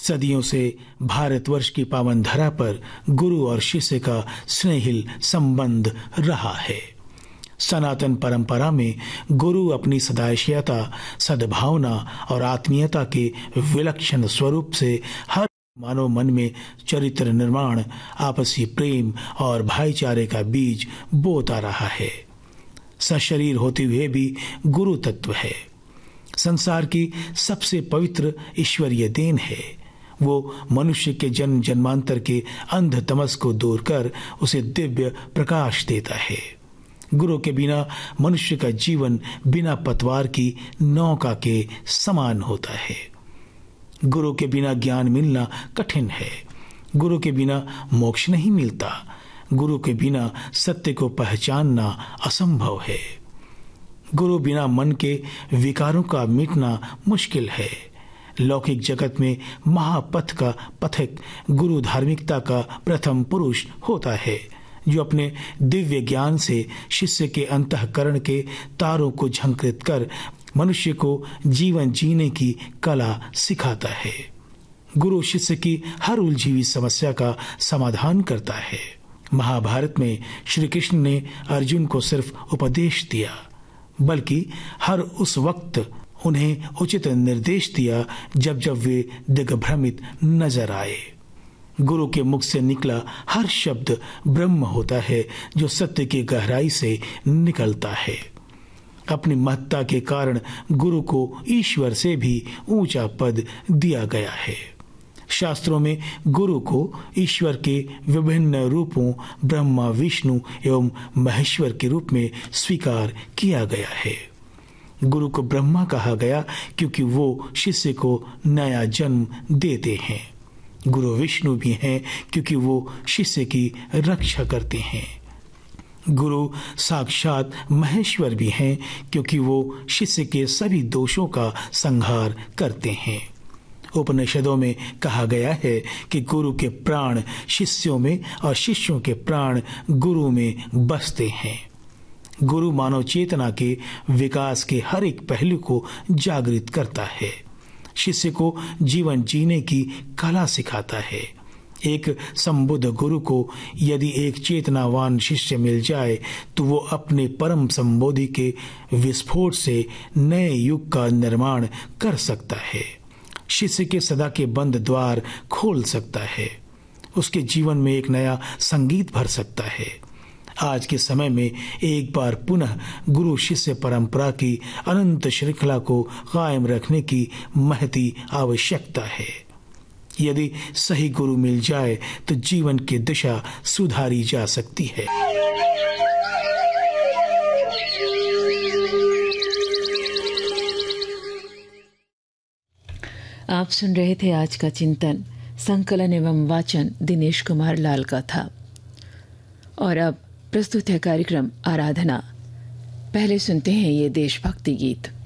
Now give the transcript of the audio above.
सदियों से भारतवर्ष की पावन धरा पर गुरु और शिष्य का स्नेहिल संबंध रहा है। सनातन परंपरा में गुरु अपनी सदाशयता, सद्भावना और आत्मीयता के विलक्षण स्वरूप से हर मानव मन में चरित्र निर्माण, आपसी प्रेम और भाईचारे का बीज बोता रहा है। सशरीर होते हुए भी गुरु तत्व है। संसार की सबसे पवित्र ईश्वरीय देन है। वो मनुष्य के जन्म जन्मांतर के अंध तमस को दूर कर उसे दिव्य प्रकाश देता है। गुरु के बिना मनुष्य का जीवन बिना पतवार की नौका के समान होता है। गुरु के बिना ज्ञान मिलना कठिन है। गुरु के बिना मोक्ष नहीं मिलता। गुरु के बिना सत्य को पहचानना असंभव है। गुरु बिना मन के विकारों का मिटना मुश्किल है। लौकिक जगत में महापथ का पथिक गुरु धार्मिकता का प्रथम पुरुष होता है, जो अपने दिव्य ज्ञान से शिष्य के अंतःकरण के तारों को झंकृत कर मनुष्य को जीवन जीने की कला सिखाता है। गुरु शिष्य की हर उलझी हुई समस्या का समाधान करता है। महाभारत में श्री कृष्ण ने अर्जुन को सिर्फ उपदेश दिया, बल्कि हर उस वक्त उन्हें उचित निर्देश दिया जब जब वे दिग्भ्रमित नजर आए। गुरु के मुख से निकला हर शब्द ब्रह्म होता है, जो सत्य की गहराई से निकलता है। अपनी महत्ता के कारण गुरु को ईश्वर से भी ऊंचा पद दिया गया है। शास्त्रों में गुरु को ईश्वर के विभिन्न रूपों ब्रह्मा, विष्णु एवं महेश्वर के रूप में स्वीकार किया गया है। गुरु को ब्रह्मा कहा गया क्योंकि वो शिष्य को नया जन्म देते हैं। गुरु विष्णु भी हैं क्योंकि वो शिष्य की रक्षा करते हैं। गुरु साक्षात महेश्वर भी हैं क्योंकि वो शिष्य के सभी दोषों का संहार करते हैं। उपनिषदों में कहा गया है कि गुरु के प्राण शिष्यों में और शिष्यों के प्राण गुरु में बसते हैं। गुरु मानव चेतना के विकास के हर एक पहलू को जागृत करता है। शिष्य को जीवन जीने की कला सिखाता है। एक संबुद्ध गुरु को यदि एक चेतनावान शिष्य मिल जाए तो वो अपने परम संबोधि के विस्फोट से नए युग का निर्माण कर सकता है। शिष्य के सदा के बंद द्वार खोल सकता है। उसके जीवन में एक नया संगीत भर सकता है। आज के समय में एक बार पुनः गुरु शिष्य परंपरा की अनंत श्रृंखला को कायम रखने की महती आवश्यकता है। यदि सही गुरु मिल जाए तो जीवन की दिशा सुधारी जा सकती है। आप सुन रहे थे आज का चिंतन। संकलन एवं वाचन दिनेश कुमार लाल का था। और अब प्रस्तुत है कार्यक्रम आराधना। पहले सुनते हैं ये देशभक्ति गीत।